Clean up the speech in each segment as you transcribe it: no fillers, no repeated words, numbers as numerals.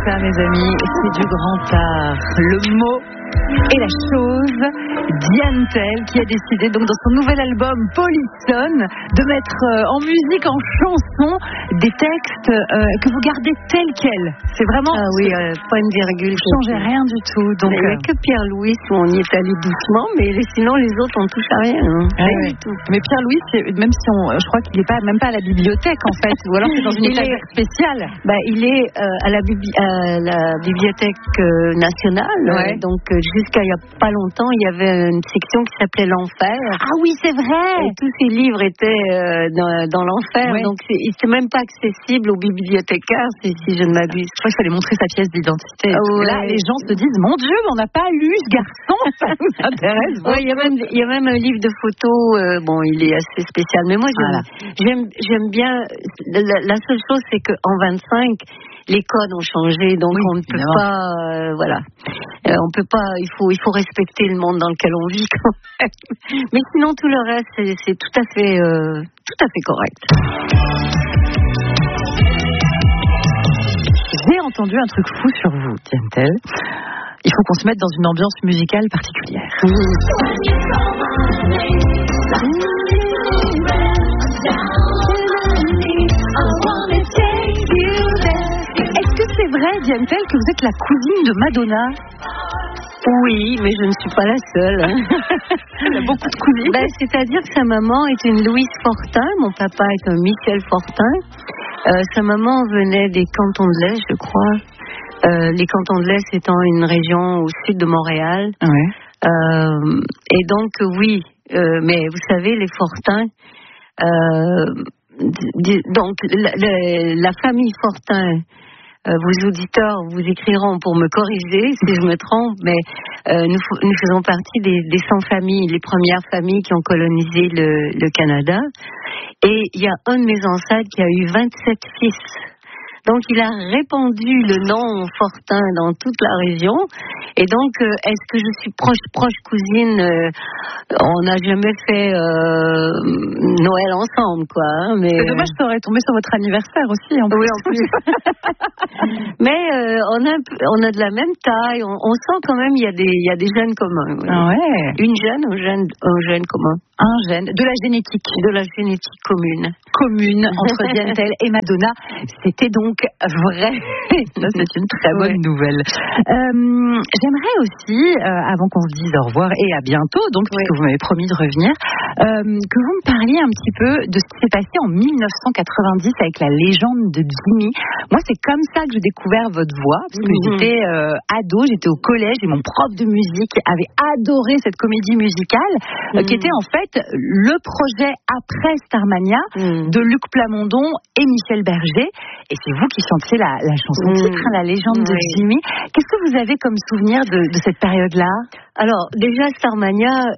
ça, mes amis, c'est du grand art. Le mot et la chose, Diane Tell qui a décidé donc dans son nouvel album Polisson de mettre en musique, en chanson, des textes que vous gardez tels quels. C'est vraiment pas une virgule. Vous ne changez rien du tout. Donc il n'y a que Pierre-Louis où on y est allé doucement, mais sinon les autres on touche à rien. Rien du tout. Mais Pierre-Louis, même si je crois qu'il n'est même pas à la bibliothèque en fait, ou alors c'est dans une étagère spéciale. Il est à la bibliothèque nationale, donc jusqu'à il n'y a pas longtemps, il y avait une section qui s'appelait l'Enfer. Ah oui, c'est vrai. Et tous ces livres étaient dans l'Enfer, donc c'est même pas accessible aux bibliothécaires, si je ne m'abuse. Je crois qu'il fallait montrer sa pièce d'identité. Là, les gens se disent, mon Dieu, on n'a pas lu ce garçon, ça nous intéresse. Il y a même un livre de photos, il est assez spécial, mais moi j'aime bien, la seule chose c'est qu'en 25, les codes ont changé, donc on ne peut pas, on peut pas, il faut respecter le monde dans lequel on vit quand même. Mais sinon tout le reste c'est tout à fait correct. J'ai entendu un truc fou sur vous, Diane Tell. Il faut qu'on se mette dans une ambiance musicale particulière. C'est vrai, Diane Tell, que vous êtes la cousine de Madonna? Oui, mais je ne suis pas la seule. Il y a beaucoup de cousines. C'est-à-dire que sa maman est une Louise Fortin, mon papa est un Michel Fortin. Sa maman venait des Cantons de l'Est, je crois. Les Cantons de l'Est étant une région au sud de Montréal. Et donc, mais vous savez, les Fortins... donc, la famille Fortin... vos auditeurs vous écriront pour me corriger si je me trompe, mais nous faisons partie des 100 familles, les premières familles qui ont colonisé le Canada. Et il y a un de mes ancêtres qui a eu 27 fils. Donc, il a répandu le nom Fortin dans toute la région. Et donc, est-ce que je suis proche cousine? On n'a jamais fait Noël ensemble, quoi. Hein, mais c'est dommage, ça aurait tombé sur votre anniversaire aussi. En plus. Oui, en plus. Mais on a de la même taille. On sent quand même il y a des gènes communs. Oui. Ah ouais. Un gène commun. Un gène de la génétique. De la génétique commune. Commune entre Diane Tell et Madonna. C'était donc vrai. Ça, c'est une très bonne nouvelle. J'aimerais aussi, avant qu'on se dise au revoir et à bientôt, donc puisque vous m'avez promis de revenir, que vous me parliez un petit peu de ce qui s'est passé en 1990 avec la légende de Jimmy. Moi, c'est comme ça que j'ai découvert votre voix, parce que j'étais ado, j'étais au collège et mon prof de musique avait adoré cette comédie musicale, qui était en fait le projet après Starmania de Luc Plamondon et Michel Berger. Et c'est vous qui chantez la chanson titre, la légende de Jimmy. Qu'est-ce que vous avez comme souvenir de cette période-là? Alors, déjà, Starmania,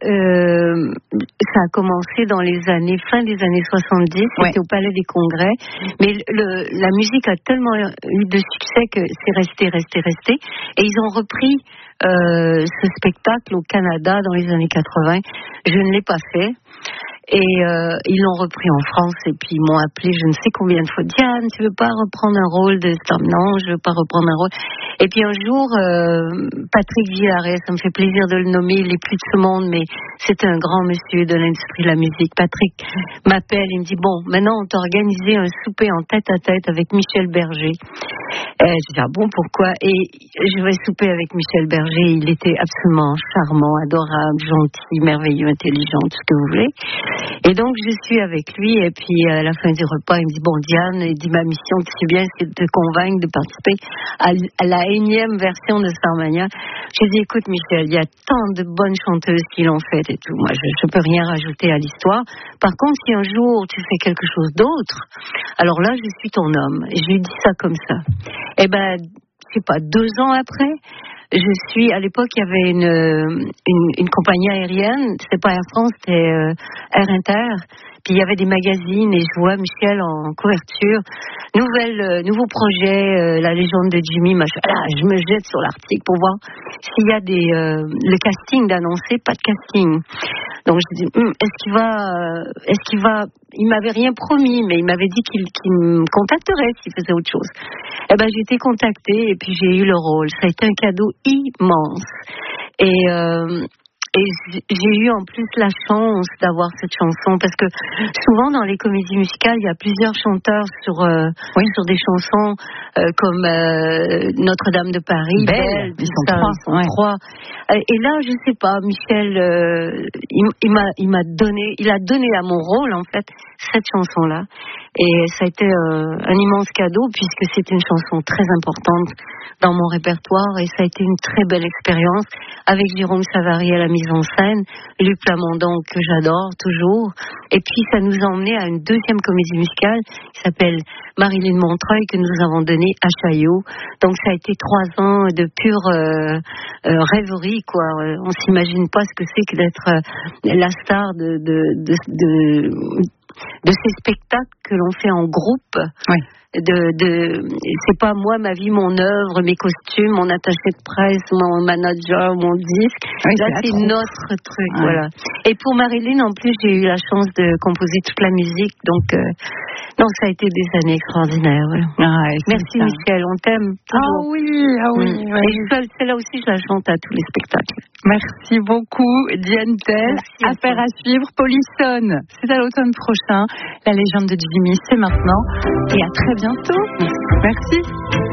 ça a commencé dans fin des années 70, c'était au Palais des Congrès. Mais la musique a tellement eu de succès que c'est resté. Et ils ont repris ce spectacle au Canada dans les années 80. Je ne l'ai pas fait. Et ils l'ont repris en France et puis ils m'ont appelé je ne sais combien de fois. Diane, tu veux pas reprendre un rôle de Star? Non, je veux pas reprendre un rôle. Et puis un jour, Patrick Villaret, ça me fait plaisir de le nommer, il est plus de ce monde, mais c'est un grand monsieur de l'industrie de la musique. Patrick m'appelle, il me dit bon, maintenant on t'a organisé un souper en tête à tête avec Michel Berger. Je dis bon, pourquoi? Et je vais souper avec Michel Berger, il était absolument charmant, adorable, gentil, merveilleux, intelligent, tout ce que vous voulez. Et donc je suis avec lui et puis à la fin du repas il me dit bon Diane, il dit ma mission tu sais bien c'est de te convaincre de participer à la énième version de Starmania. J'ai dit écoute Michel, il y a tant de bonnes chanteuses qui l'ont fait et tout, moi je peux rien rajouter à l'histoire. Par contre si un jour tu fais quelque chose d'autre, alors là je suis ton homme. Et je lui dis ça comme ça. Et je sais pas, 2 ans après, à l'époque, il y avait une compagnie aérienne, c'était pas Air France, c'était Air Inter, Puis il y avait des magazines et je vois Michel en couverture. Nouveau projet, La légende de Jimmy, machin. Là, je me jette sur l'article pour voir s'il y a le casting d'annoncer, pas de casting. Donc je dis, est-ce qu'il va, il m'avait rien promis, mais il m'avait dit qu'il me contacterait s'il faisait autre chose. Eh ben, j'ai été contactée et puis j'ai eu le rôle. Ça a été un cadeau immense. Et j'ai eu en plus la chance d'avoir cette chanson parce que souvent dans les comédies musicales il y a plusieurs chanteurs sur des chansons comme Notre-Dame de Paris, Belle, ils sont trois. Et là je sais pas, Michel il a donné à mon rôle en fait cette chanson là et ça a été un immense cadeau puisque c'est une chanson très importante dans mon répertoire et ça a été une très belle expérience avec Jérôme Savary à la mise en scène, Luc Plamondon que j'adore toujours, et puis ça nous a emmené à une deuxième comédie musicale qui s'appelle Marilyn Montreuil que nous avons donnée à Chaillot. Donc ça a été 3 ans de pure rêverie quoi. On s'imagine pas ce que c'est que d'être la star de ces spectacles que l'on fait en groupe. Oui. C'est pas moi, ma vie, mon œuvre, mes costumes, mon attaché de presse, mon manager, mon disque. Oui, là, c'est notre truc, voilà. Et pour Marilyn, en plus, j'ai eu la chance de composer toute la musique, donc ça a été des années extraordinaires. Voilà. Merci Michel, on t'aime toujours. Ah oui. Et celle-là aussi, je la chante à tous les spectacles. Merci beaucoup, Diane Tell. Affaire à suivre, Polissonne, c'est à l'automne prochain. La légende de Jimmy, c'est maintenant. Et à très bientôt. Merci.